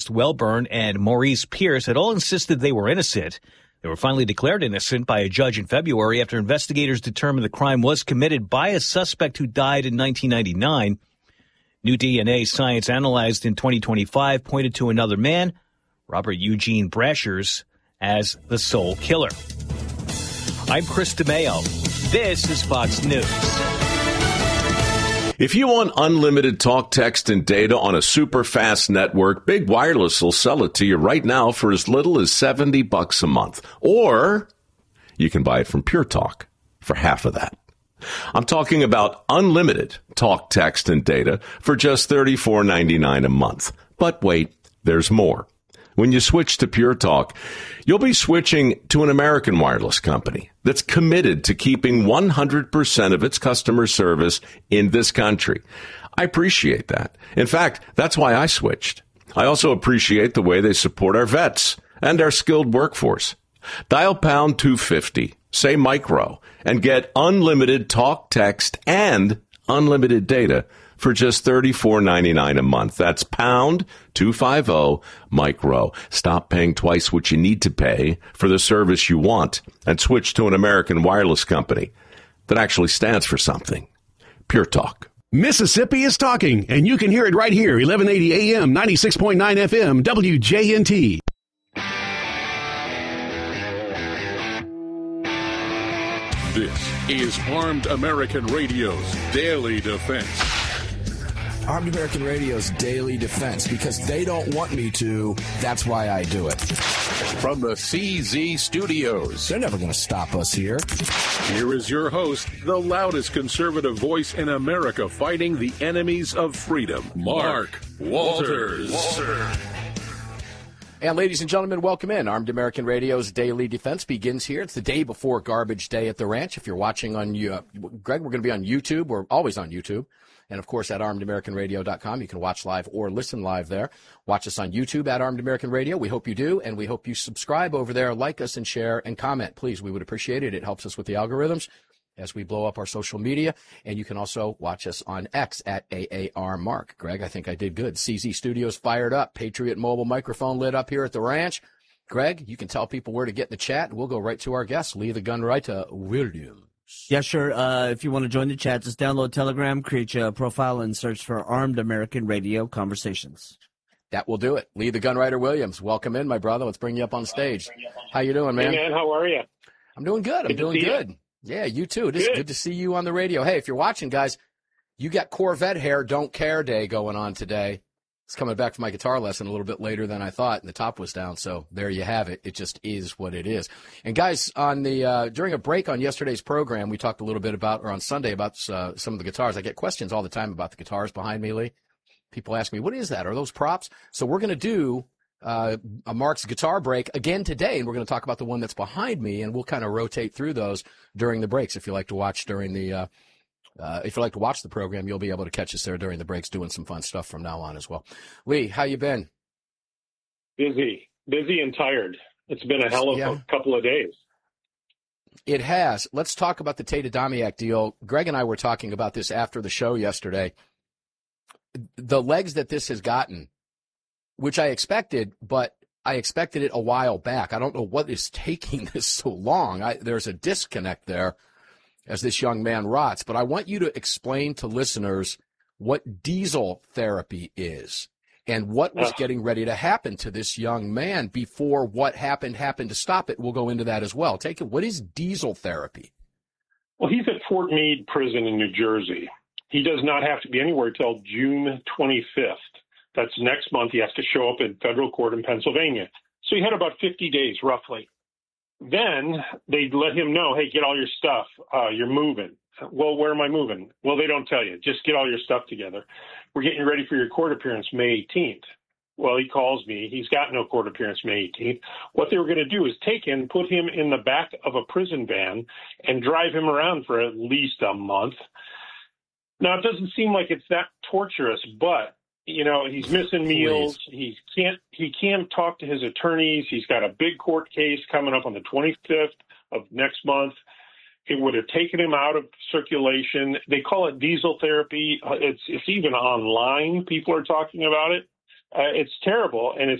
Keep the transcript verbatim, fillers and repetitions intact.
West Welburn and Maurice Pierce had all insisted they were innocent. They were finally declared innocent by a judge in February after investigators determined the crime was committed by a suspect who died in nineteen ninety-nine. New D N A science analyzed in twenty twenty-five pointed to another man, Robert Eugene Brashers, as the sole killer. I'm Chris DeMeo. This is Fox News. If you want unlimited talk, text, and data on a super fast network, Big Wireless will sell it to you right now for as little as seventy bucks a month. Or you can buy it from Pure Talk for half of that. I'm talking about unlimited talk, text, and data for just thirty-four ninety-nine a month. But wait, there's more. When you switch to Pure Talk, you'll be switching to an American wireless company that's committed to keeping one hundred percent of its customer service in this country. I appreciate that. In fact, that's why I switched. I also appreciate the way they support our vets and our skilled workforce. Dial pound two fifty, say micro, and get unlimited talk, text, and unlimited data for just thirty-four ninety-nine a month. That's pound two fifty micro. Stop paying twice what you need to pay for the service you want and switch to an American wireless company that actually stands for something. Pure Talk. Mississippi is talking, and you can hear it right here, eleven eighty A M, ninety-six point nine F M, W J N T. This is Armed American Radio's Daily Defense. Armed American Radio's Daily Defense. Because they don't want me to, that's why I do it. From the C Z Studios. They're never going to stop us here. Here is your host, the loudest conservative voice in America fighting the enemies of freedom, Mark Walters. Walters. And ladies and gentlemen, welcome in. Armed American Radio's Daily Defense begins here. It's the day before Garbage Day at the Ranch. If you're watching on, uh, Greg, we're going to be on YouTube. We're always on YouTube. And, of course, at armed american radio dot com. You can watch live or listen live there. Watch us on YouTube at Armed American Radio. We hope you do, and we hope you subscribe over there. Like us and share and comment. Please, we would appreciate it. It helps us with the algorithms as we blow up our social media. And you can also watch us on X at A A R Mark. Greg, I think I did good. C Z Studios fired up. Patriot Mobile microphone lit up here at the ranch. Greg, you can tell people where to get in the chat, and we'll go right to our guest, Lee the Gunwriter Williams. Yeah, sure. Uh, if you want to join the chat, just download Telegram, create your profile, and search for Armed American Radio Conversations. That will do it. Lee the Gunwriter Williams, welcome in, my brother. Let's bring you up on stage. How you doing, man? Hey, man, how are you? I'm doing good. I'm good doing good. You. Yeah, you too. It is good. good to see you on the radio. Hey, if you're watching, guys, you got Corvette Hair Don't Care Day going on today. It's coming back from my guitar lesson a little bit later than I thought, and the top was down, so there you have it. It just is what it is. And, guys, on the uh, during a break on yesterday's program, we talked a little bit about, or on Sunday, about uh, some of the guitars. I get questions all the time about the guitars behind me, Lee. People ask me, what is that? Are those props? So we're going to do uh, a Mark's guitar break again today, and we're going to talk about the one that's behind me, and we'll kind of rotate through those during the breaks. If you like to watch during the uh, Uh, if you like to watch the program, you'll be able to catch us there during the breaks doing some fun stuff from now on as well. Lee, how you been? Busy. Busy and tired. It's been a hell of yeah. a couple of days. It has. Let's talk about the Tate Adamiak deal. Greg and I were talking about this after the show yesterday. The legs that this has gotten, which I expected, but I expected it a while back. I don't know what is taking this so long. I, there's a disconnect there as this young man rots. But I want you to explain to listeners what diesel therapy is and what was getting ready to happen to this young man before what happened happened to stop it. We'll go into that as well. Take it. What is diesel therapy? Well, he's at Fort Meade Prison in New Jersey. He does not have to be anywhere till June twenty-fifth. That's next month. He has to show up in federal court in Pennsylvania. So he had about fifty days, roughly. Then they let him know, hey, get all your stuff. Uh, you're moving. Well, where am I moving? Well, they don't tell you. Just get all your stuff together. We're getting ready for your court appearance May eighteenth. Well, he calls me. He's got no court appearance May eighteenth. What they were going to do is take him, put him in the back of a prison van, and drive him around for at least a month. Now, it doesn't seem like it's that torturous, but you know, he's missing meals. He can't he can't talk to his attorneys. He's got a big court case coming up on the twenty-fifth of next month. It would have taken him out of circulation. They call it diesel therapy. Uh, it's it's even online. People are talking about it. Uh, it's terrible, and it's